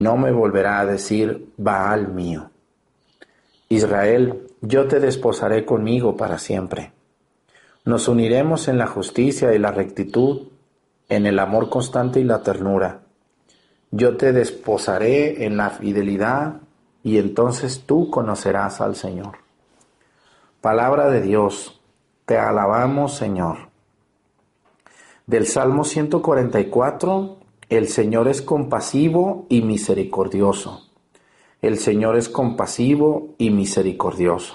No me volverá a decir Baal mío. Israel, yo te desposaré conmigo para siempre. Nos uniremos en la justicia y la rectitud, en el amor constante y la ternura. Yo te desposaré en la fidelidad y entonces tú conocerás al Señor. Palabra de Dios, te alabamos, Señor. Del Salmo 144, el Señor es compasivo y misericordioso. El Señor es compasivo y misericordioso.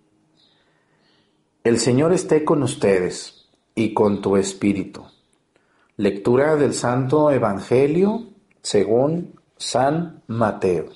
El Señor esté con ustedes y con tu espíritu. Lectura del Santo Evangelio según San Mateo.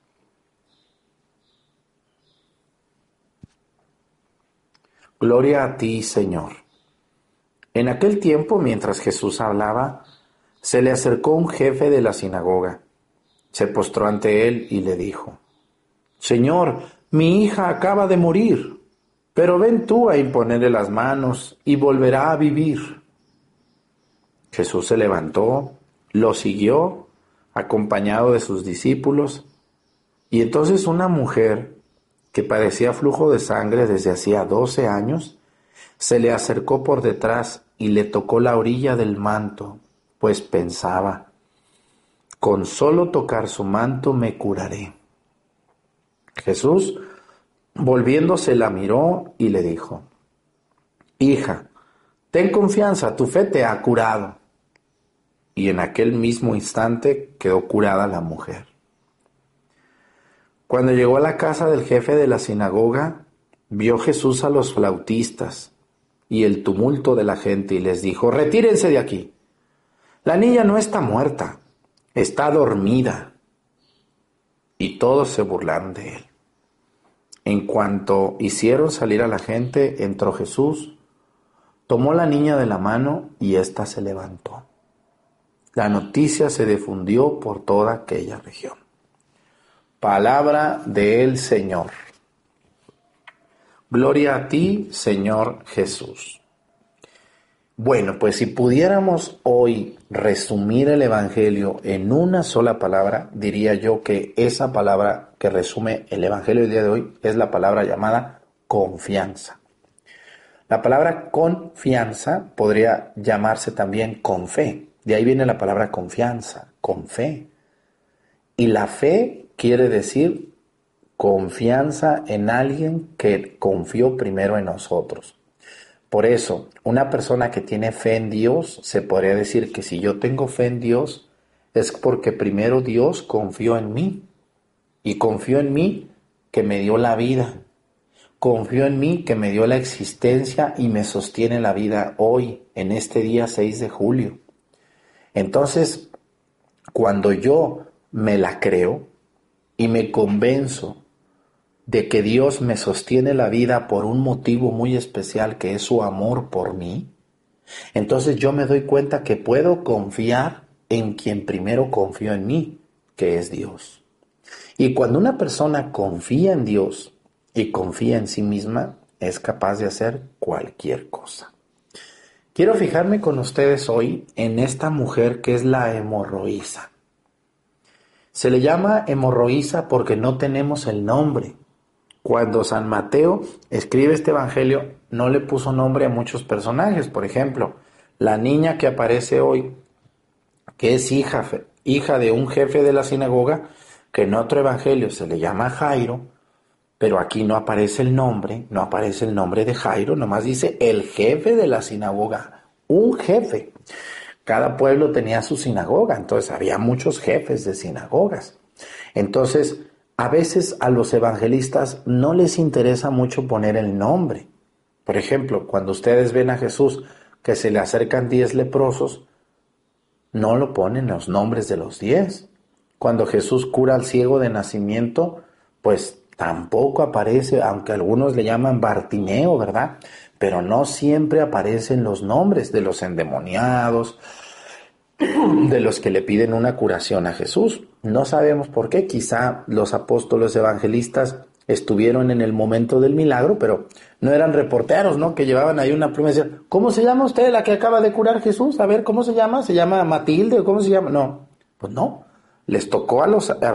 Gloria a ti, Señor. En aquel tiempo, mientras Jesús hablaba, se le acercó un jefe de la sinagoga. Se postró ante él y le dijo: Señor, mi hija acaba de morir, pero ven tú a imponerle las manos y volverá a vivir. Jesús se levantó, lo siguió, acompañado de sus discípulos, y entonces una mujer que padecía flujo de sangre desde hacía 12 años, se le acercó por detrás y le tocó la orilla del manto, pues pensaba: con solo tocar su manto me curaré. Jesús, volviéndose, la miró y le dijo: Hija, ten confianza, tu fe te ha curado. Y en aquel mismo instante quedó curada la mujer. Cuando llegó a la casa del jefe de la sinagoga, vio Jesús a los flautistas y el tumulto de la gente y les dijo: Retírense de aquí. La niña no está muerta, está dormida. Y todos se burlaron de él. En cuanto hicieron salir a la gente, entró Jesús, tomó la niña de la mano y ésta se levantó. La noticia se difundió por toda aquella región. Palabra del Señor. Gloria a ti, Señor Jesús. Bueno, pues si pudiéramos hoy resumir el Evangelio en una sola palabra, diría yo que esa palabra que resume el Evangelio del día de hoy es la palabra llamada confianza. La palabra confianza podría llamarse también con fe. De ahí viene la palabra confianza, con fe. Y la fe quiere decir confianza en alguien que confió primero en nosotros. Por eso, una persona que tiene fe en Dios, se podría decir que si yo tengo fe en Dios, es porque primero Dios confió en mí. Y confió en mí que me dio la vida. Confió en mí que me dio la existencia y me sostiene la vida hoy, en este día 6 de julio. Entonces, cuando yo me la creo y me convenzo de que Dios me sostiene la vida por un motivo muy especial, que es su amor por mí, entonces yo me doy cuenta que puedo confiar en quien primero confió en mí, que es Dios. Y cuando una persona confía en Dios y confía en sí misma, es capaz de hacer cualquier cosa. Quiero fijarme con ustedes hoy en esta mujer que es la hemorroísa. Se le llama hemorroísa porque no tenemos el nombre. Cuando San Mateo escribe este evangelio, no le puso nombre a muchos personajes. Por ejemplo, la niña que aparece hoy, que es hija de un jefe de la sinagoga, que en otro evangelio se le llama Jairo, pero aquí no aparece el nombre de Jairo, nomás dice el jefe de la sinagoga, un jefe. Cada pueblo tenía su sinagoga, entonces había muchos jefes de sinagogas. Entonces, a veces a los evangelistas no les interesa mucho poner el nombre. Por ejemplo, cuando ustedes ven a Jesús que se le acercan 10 leprosos, no lo ponen los nombres de los 10. Cuando Jesús cura al ciego de nacimiento, pues tampoco aparece, aunque algunos le llaman Bartimeo, ¿verdad? Pero no siempre aparecen los nombres de los endemoniados, de los que le piden una curación a Jesús. No sabemos por qué, quizá los apóstoles evangelistas estuvieron en el momento del milagro, pero no eran reporteros, ¿no? Que llevaban ahí una pluma y decían: ¿cómo se llama usted la que acaba de curar Jesús? A ver, ¿cómo se llama? ¿Se llama Matilde o cómo se llama? No, pues no. Les tocó a los